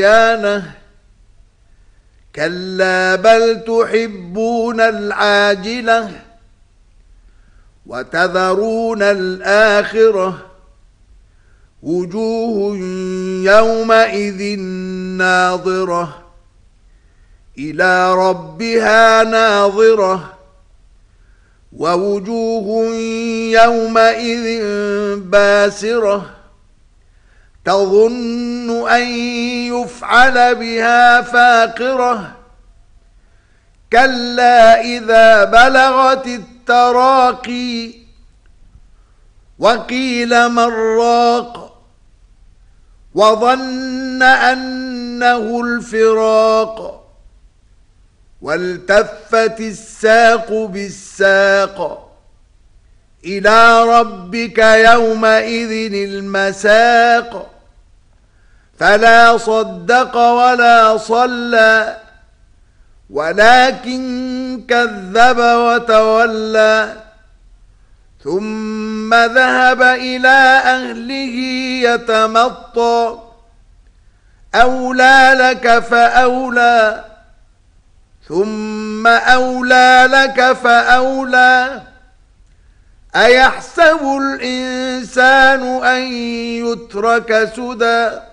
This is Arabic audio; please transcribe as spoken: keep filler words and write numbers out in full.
ديانه كلا بل تحبون العاجلة وتذرون الآخرة وجوه يومئذ ناظرة إلى ربها ناظرة ووجوه يومئذ باسرة تظن أن يفعل بها فاقرة كلا إذا بلغت التراقي وقيل من راق وظن أنه الفراق والتفت الساق بالساق إلى ربك يومئذ المساق فلا صدق ولا صلى ولكن كذب وتولى ثم ذهب إلى أهله يتمطى أولى لك فأولى ثم أولى لك فأولى أيحسب الإنسان أن يترك سدى